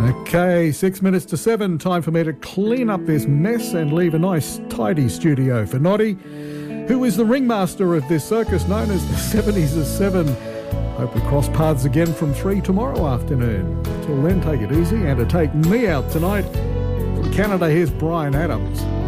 Okay, 6 minutes to 7. Time for me to clean up this mess and leave a nice, tidy studio for Noddy, who is the ringmaster of this circus known as the 70s of 7. Hope we cross paths again from 3 tomorrow afternoon. Till then, take it easy. And to take me out tonight, from Canada, here's Bryan Adams.